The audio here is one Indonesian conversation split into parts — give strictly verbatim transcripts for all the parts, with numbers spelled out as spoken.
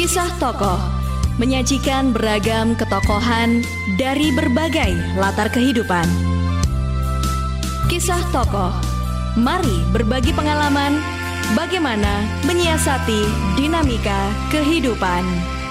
Kisah Tokoh menyajikan beragam ketokohan dari berbagai latar kehidupan. Kisah Tokoh, mari berbagi pengalaman bagaimana menyiasati dinamika kehidupan.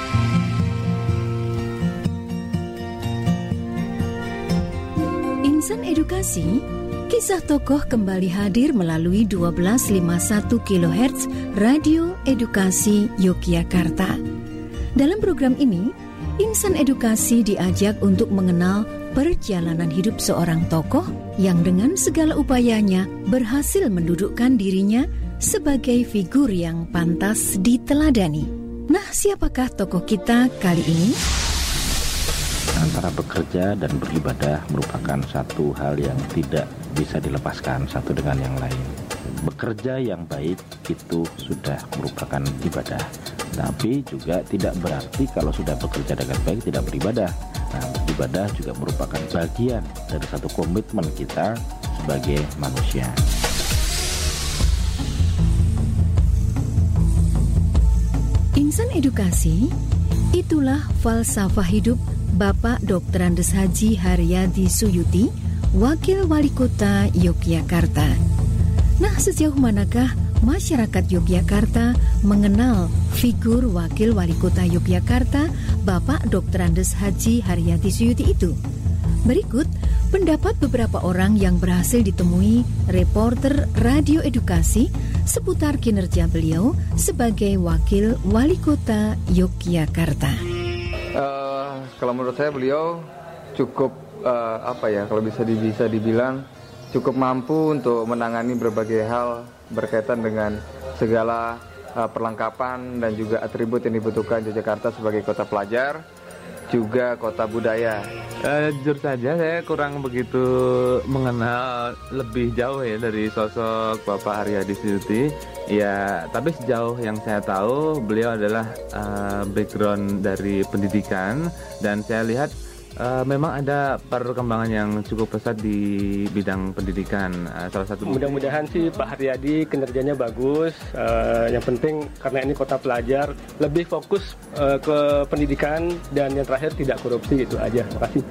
Insan Edukasi, Kisah Tokoh kembali hadir melalui dua belas lima puluh satu kilohertz Radio Edukasi Yogyakarta. Dalam program ini, Insan Edukasi diajak untuk mengenal perjalanan hidup seorang tokoh yang dengan segala upayanya berhasil mendudukkan dirinya sebagai figur yang pantas diteladani. Nah, siapakah tokoh kita kali ini? Antara bekerja dan beribadah merupakan satu hal yang tidak bisa dilepaskan satu dengan yang lain. Bekerja yang baik itu sudah merupakan ibadah, tapi juga tidak berarti kalau sudah bekerja dengan baik tidak beribadah. Nah, beribadah juga merupakan bagian dari satu komitmen kita sebagai manusia. Insan Edukasi, itulah falsafah hidup Bapak Doktor Andes Haji Haryadi Suyuti, Wakil Wali Kota Yogyakarta. Nah, sejauh manakah masyarakat Yogyakarta mengenal figur Wakil Wali Kota Yogyakarta, Bapak Doktor Andes Haji Haryadi Suyuti itu? Berikut pendapat beberapa orang yang berhasil ditemui reporter Radio Edukasi seputar kinerja beliau sebagai Wakil Wali Kota Yogyakarta. Uh, kalau menurut saya beliau cukup uh, apa ya, kalau bisa di, bisa dibilang cukup mampu untuk menangani berbagai hal berkaitan dengan segala uh, perlengkapan dan juga atribut yang dibutuhkan Yogyakarta sebagai kota pelajar, juga kota budaya. Uh, jujur saja saya kurang begitu mengenal lebih jauh ya dari sosok Bapak Haryadi Suyuti. Ya, tapi sejauh yang saya tahu beliau adalah uh, background dari pendidikan, dan saya lihat uh, memang ada perkembangan yang cukup pesat di bidang pendidikan. Uh, salah satu mudah-mudahan sih Pak Haryadi kinerjanya bagus. Uh, yang penting karena ini kota pelajar, lebih fokus uh, ke pendidikan, dan yang terakhir tidak korupsi, itu aja. Terima kasih.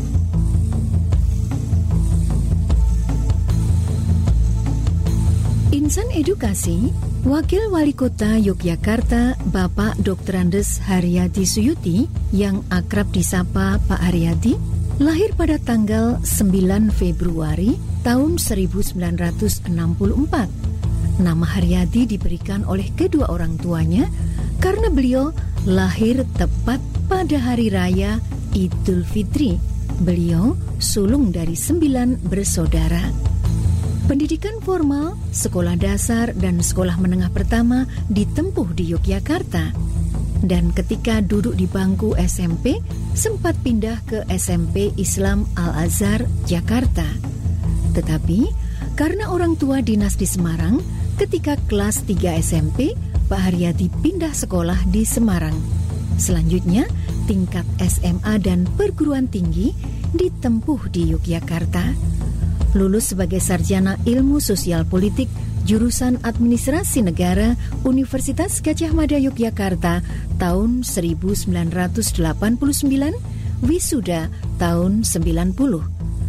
Insan Edukasi, Wakil Wali Kota Yogyakarta Bapak Doktor Andes Haryadi Suyuti yang akrab disapa Pak Haryadi, lahir pada tanggal sembilan Februari tahun seribu sembilan ratus enam puluh empat. Nama Haryadi diberikan oleh kedua orang tuanya karena beliau lahir tepat pada hari raya Idul Fitri. Beliau sulung dari sembilan bersaudara. Pendidikan formal, sekolah dasar, dan sekolah menengah pertama ditempuh di Yogyakarta. Dan ketika duduk di bangku S M P, sempat pindah ke S M P Islam Al-Azhar, Jakarta. Tetapi, karena orang tua dinas di Semarang, ketika kelas tiga S M P, Pak Haryadi pindah sekolah di Semarang. Selanjutnya, tingkat S M A dan perguruan tinggi ditempuh di Yogyakarta. Lulus sebagai sarjana ilmu sosial politik jurusan Administrasi Negara Universitas Gadjah Mada Yogyakarta tahun seribu sembilan ratus delapan puluh sembilan, wisuda tahun sembilan puluh.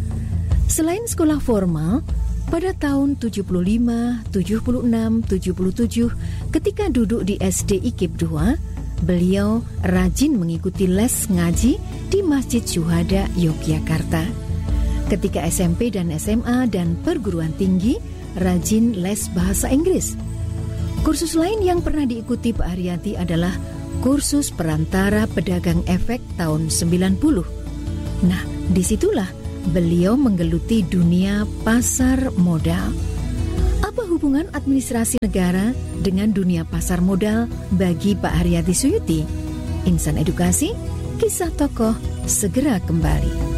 Selain sekolah formal, pada tahun tujuh puluh lima, tujuh puluh enam, tujuh puluh tujuh ketika duduk di S D I K I P dua, beliau rajin mengikuti les ngaji di Masjid Syuhada Yogyakarta. Ketika S M P dan S M A dan perguruan tinggi, rajin les bahasa Inggris. Kursus lain yang pernah diikuti Pak Haryadi adalah kursus perantara pedagang efek tahun sembilan puluh. Nah, disitulah beliau menggeluti dunia pasar modal. Apa hubungan administrasi negara dengan dunia pasar modal bagi Pak Haryadi Suyuti? Insan Edukasi, Kisah Tokoh segera kembali.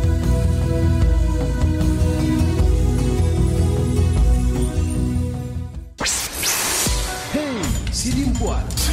Sidimpuan,